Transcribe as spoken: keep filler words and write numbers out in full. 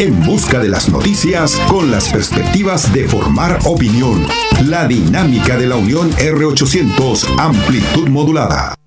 en busca de las noticias con las perspectivas de formar opinión. La dinámica de la Unión R ochocientos, amplitud modulada.